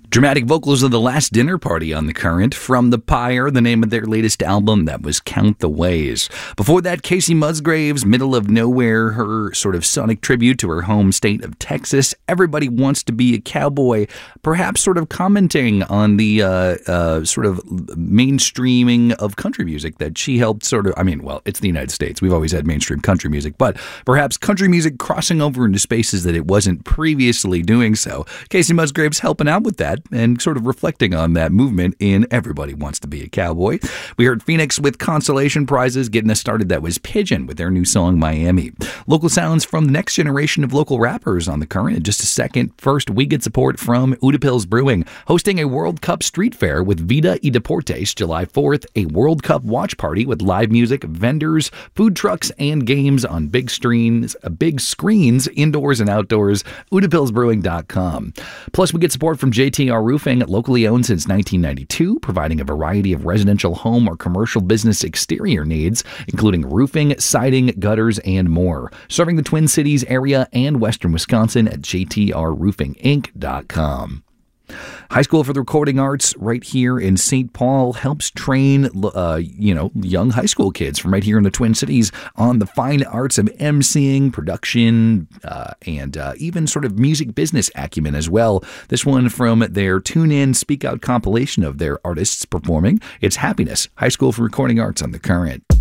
Dramatic vocals of The Last Dinner Party on The Current. From The Pyre, the name of their latest album, that was Count the Ways. Before that, Casey Musgraves, Middle of Nowhere, her sort of sonic tribute to her home state of Texas. Everybody Wants to Be a Cowboy, perhaps sort of commenting on the sort of mainstreaming of country music that she helped sort of, it's the United States. We've always had mainstream country music, but perhaps country music crossing over into spaces that it wasn't previously doing so. Casey Musgraves helping out with that and sort of reflecting on that movement in Everybody Wants to Be a Cowboy. We heard Phoenix with consolation prizes. Getting us started, that was Pigeon with their new song, Miami. Local sounds from the next generation of local rappers on The Current in just a second. First, we get support from Udapils Brewing, hosting a World Cup street fair with Vida y Deportes July 4th, a World Cup watch party with live music, vendors, food trucks, and games on big screens, indoors and outdoors, udapilsbrewing.com. Plus, we get support from JTR Roofing, locally owned since 1992, providing a variety of residential home or commercial business exterior needs, including roofing, siding, gutters, and more. Serving the Twin Cities area and western Wisconsin at jtrroofinginc.com. High School for the Recording Arts right here in St. Paul helps train, young high school kids from right here in the Twin Cities on the fine arts of emceeing, production, and even sort of music business acumen as well. This one from their Tune In, Speak Out compilation of their artists performing. It's Happiness, High School for Recording Arts on The Current.